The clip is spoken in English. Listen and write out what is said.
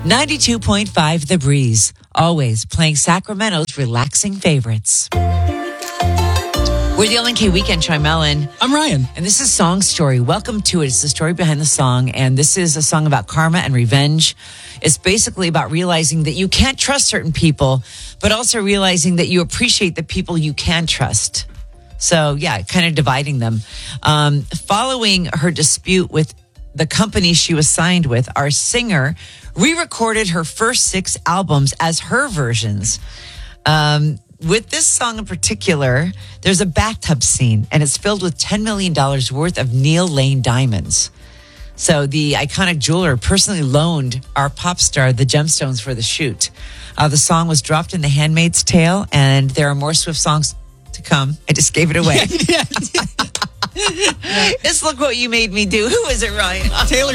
92.5 The Breeze. Always playing Sacramento's relaxing favorites. We're the LNK Weekend Show. I'm Ellen. I'm Ryan. And this is Song Story. Welcome to it. It's the story behind the song. And this is a song about karma and revenge. It's basically about realizing that you can't trust certain people, but also realizing that you appreciate the people you can trust. So, yeah, kind of dividing them. Following her dispute with the company she was signed with, our singer re-recorded her first 6 albums as her versions. With this song in particular, there's a bathtub scene, and it's filled with $10 million worth of Neil Lane diamonds. So the iconic jeweler personally loaned our pop star the gemstones for the shoot. The song was dropped in The Handmaid's Tale, and there are more Swift songs to come. I just gave it away. Just look what you made me do. Who is it, Ryan? Taylor